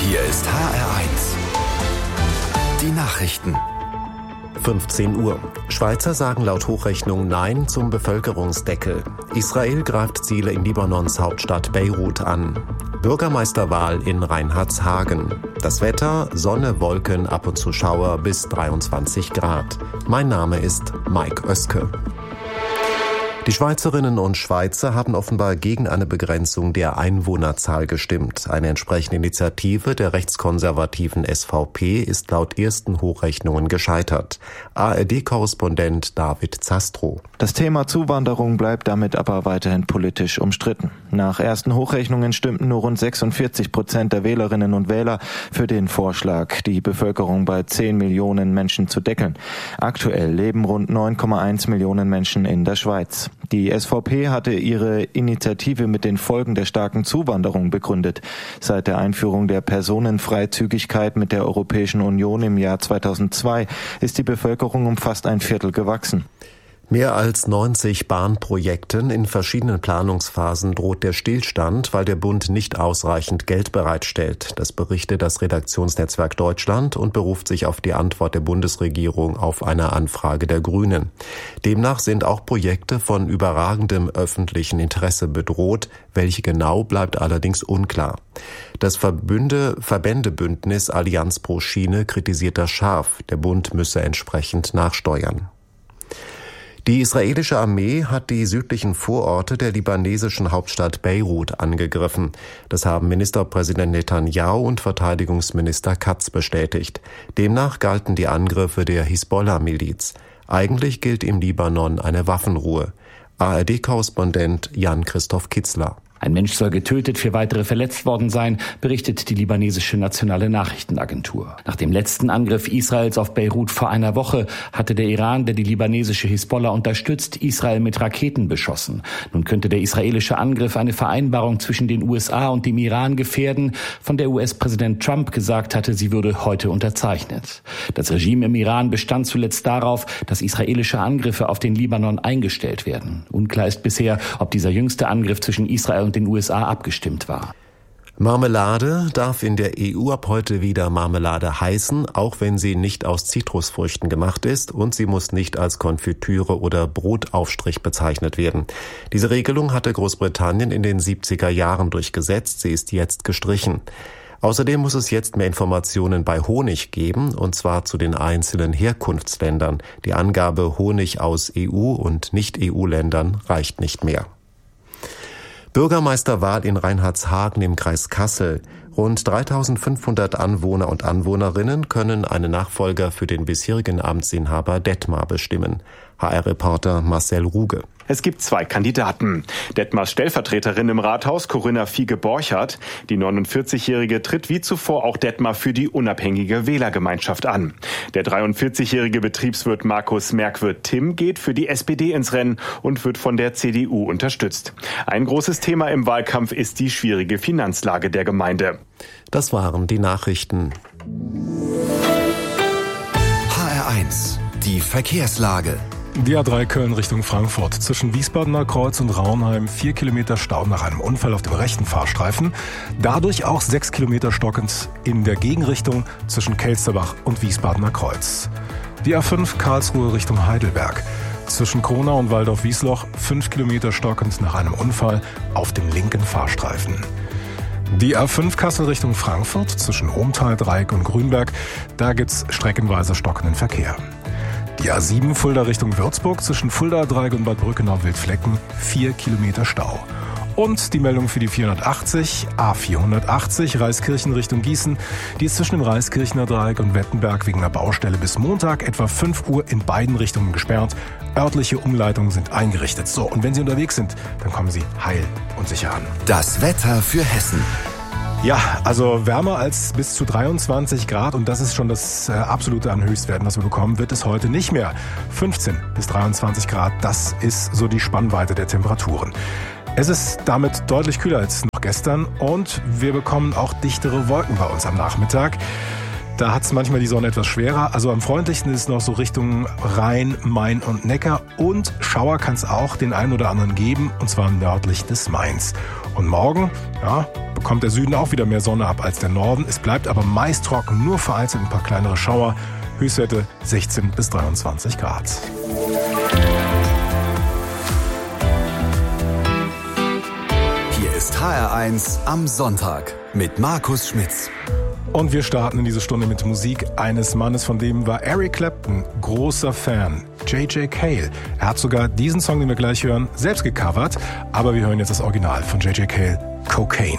Hier ist HR1. Die Nachrichten. 15 Uhr. Schweizer sagen laut Hochrechnung Nein zum Bevölkerungsdeckel. Israel greift Ziele in Libanons Hauptstadt Beirut an. Bürgermeisterwahl in Reinhardshagen. Das Wetter, Sonne, Wolken, ab und zu Schauer bis 23 Grad. Mein Name ist Mike Oeske. Die Schweizerinnen und Schweizer haben offenbar gegen eine Begrenzung der Einwohnerzahl gestimmt. Eine entsprechende Initiative der rechtskonservativen SVP ist laut ersten Hochrechnungen gescheitert. ARD-Korrespondent David Zastrow. Das Thema Zuwanderung bleibt damit aber weiterhin politisch umstritten. Nach ersten Hochrechnungen stimmten nur rund 46% der Wählerinnen und Wähler für den Vorschlag, die Bevölkerung bei 10 Millionen Menschen zu deckeln. Aktuell leben rund 9,1 Millionen Menschen in der Schweiz. Die SVP hatte ihre Initiative mit den Folgen der starken Zuwanderung begründet. Seit der Einführung der Personenfreizügigkeit mit der Europäischen Union im Jahr 2002 ist die Bevölkerung um fast ein Viertel gewachsen. Mehr als 90 Bahnprojekten in verschiedenen Planungsphasen droht der Stillstand, weil der Bund nicht ausreichend Geld bereitstellt. Das berichtet das Redaktionsnetzwerk Deutschland und beruft sich auf die Antwort der Bundesregierung auf eine Anfrage der Grünen. Demnach sind auch Projekte von überragendem öffentlichen Interesse bedroht. Welche genau, bleibt allerdings unklar. Das Verbändebündnis Allianz pro Schiene kritisiert das scharf. Der Bund müsse entsprechend nachsteuern. Die israelische Armee hat die südlichen Vororte der libanesischen Hauptstadt Beirut angegriffen. Das haben Ministerpräsident Netanyahu und Verteidigungsminister Katz bestätigt. Demnach galten die Angriffe der Hisbollah-Miliz. Eigentlich gilt im Libanon eine Waffenruhe. ARD-Korrespondent Jan-Christoph Kitzler. Ein Mensch soll getötet, 4 weitere verletzt worden sein, berichtet die libanesische nationale Nachrichtenagentur. Nach dem letzten Angriff Israels auf Beirut vor einer Woche hatte der Iran, der die libanesische Hisbollah unterstützt, Israel mit Raketen beschossen. Nun könnte der israelische Angriff eine Vereinbarung zwischen den USA und dem Iran gefährden, von der US-Präsident Trump gesagt hatte, sie würde heute unterzeichnet. Das Regime im Iran bestand zuletzt darauf, dass israelische Angriffe auf den Libanon eingestellt werden. Unklar ist bisher, ob dieser jüngste Angriff zwischen Israel und den USA abgestimmt war. Marmelade darf in der EU ab heute wieder Marmelade heißen, auch wenn sie nicht aus Zitrusfrüchten gemacht ist, und sie muss nicht als Konfitüre oder Brotaufstrich bezeichnet werden. Diese Regelung hatte Großbritannien in den 70er Jahren durchgesetzt, sie ist jetzt gestrichen. Außerdem muss es jetzt mehr Informationen bei Honig geben, und zwar zu den einzelnen Herkunftsländern. Die Angabe Honig aus EU- und Nicht-EU-Ländern reicht nicht mehr. Bürgermeisterwahl in Reinhardshagen im Kreis Kassel. Rund 3.500 Anwohner und Anwohnerinnen können einen Nachfolger für den bisherigen Amtsinhaber Detmar bestimmen. HR-Reporter Marcel Ruge. Es gibt 2 Kandidaten. Detmars Stellvertreterin im Rathaus, Corinna Fiege-Borchert. Die 49-Jährige tritt wie zuvor auch Detmar für die unabhängige Wählergemeinschaft an. Der 43-jährige Betriebswirt Markus Merkwirth-Timm geht für die SPD ins Rennen und wird von der CDU unterstützt. Ein großes Thema im Wahlkampf ist die schwierige Finanzlage der Gemeinde. Das waren die Nachrichten. HR1, die Verkehrslage. Die A3 Köln Richtung Frankfurt. Zwischen Wiesbadener Kreuz und Raunheim 4 Kilometer Stau nach einem Unfall auf dem rechten Fahrstreifen. Dadurch auch 6 Kilometer stockend in der Gegenrichtung zwischen Kelsterbach und Wiesbadener Kreuz. Die A5 Karlsruhe Richtung Heidelberg. Zwischen Kronau und Waldorf-Wiesloch 5 Kilometer stockend nach einem Unfall auf dem linken Fahrstreifen. Die A5 Kassel Richtung Frankfurt zwischen Ohmtal, Dreieck und Grünberg. Da gibt's streckenweise stockenden Verkehr. Die A7 Fulda Richtung Würzburg zwischen Fulda, Dreieck und Bad Brückenau-Wildflecken 4 Kilometer Stau. Und die Meldung für die 480, A480 Reiskirchen Richtung Gießen. Die ist zwischen dem Reiskirchener Dreieck und Wettenberg wegen einer Baustelle bis Montag etwa 5 Uhr in beiden Richtungen gesperrt. Örtliche Umleitungen sind eingerichtet. So, und wenn Sie unterwegs sind, dann kommen Sie heil und sicher an. Das Wetter für Hessen. Ja, also wärmer als bis zu 23 Grad und das ist schon das absolute an Höchstwerten, was wir bekommen, wird es heute nicht mehr. 15 bis 23 Grad, das ist so die Spannweite der Temperaturen. Es ist damit deutlich kühler als noch gestern und wir bekommen auch dichtere Wolken bei uns am Nachmittag. Da hat es manchmal die Sonne etwas schwerer. Also am freundlichsten ist es noch so Richtung Rhein, Main und Neckar. Und Schauer kann es auch den einen oder anderen geben, und zwar nördlich des Mains. Und morgen, ja, bekommt der Süden auch wieder mehr Sonne ab als der Norden. Es bleibt aber meist trocken, nur vereinzelt ein paar kleinere Schauer. Höchstwerte 16 bis 23 Grad. Hier ist HR1 am Sonntag mit Markus Schmitz. Und wir starten in diese Stunde mit Musik eines Mannes, von dem war Eric Clapton großer Fan. J.J. Cale. Er hat sogar diesen Song, den wir gleich hören, selbst gecovert. Aber wir hören jetzt das Original von J.J. Cale, Cocaine.